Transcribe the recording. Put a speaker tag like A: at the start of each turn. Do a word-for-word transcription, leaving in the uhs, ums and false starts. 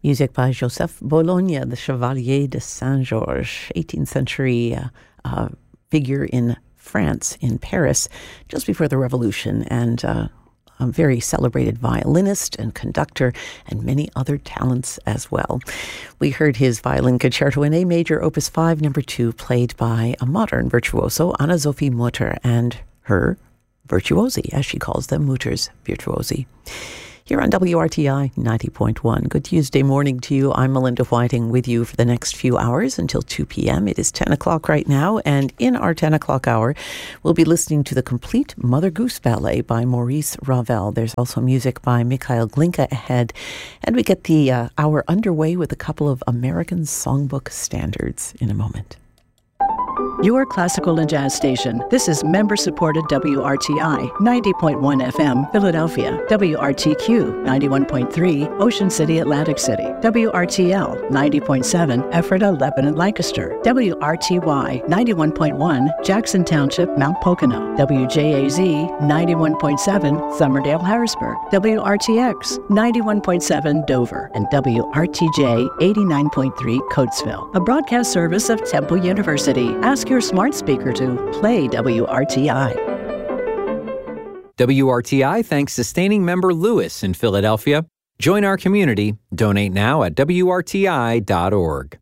A: Music by Joseph Bologna, the Chevalier de Saint-Georges, eighteenth century uh, uh, figure in France, in Paris, just before the Revolution, and uh, a very celebrated violinist and conductor, and many other talents as well. We heard his violin concerto in A major, Opus five, number two, played by a modern virtuoso, Anna-Sophie Mutter, and her virtuosi, as she calls them, Mutter's virtuosi. Here on W R T I ninety point one. Good Tuesday morning to you. I'm Melinda Whiting with you for the next few hours until two p.m. It is ten o'clock right now, and in our ten o'clock hour, we'll be listening to the complete Mother Goose Ballet by Maurice Ravel. There's also music by Mikhail Glinka ahead, and we get the uh, hour underway with a couple of American songbook standards in a moment.
B: Your classical and jazz station. This is member-supported W R T I ninety point one F M, Philadelphia. W R T Q ninety-one point three, Ocean City, Atlantic City. W R T L ninety point seven, Ephrata, Lebanon, Lancaster. W R T Y ninety-one point one, Jackson Township, Mount Pocono. W J A Z ninety-one point seven, Somerdale, Harrisburg. W R T X ninety-one point seven, Dover. And W R T J eighty-nine point three, Coatesville. A broadcast service of Temple University. Ask your smart speaker to play W R T I.
C: W R T I thanks sustaining member Lewis in Philadelphia. Join our community. Donate now at W R T I dot org.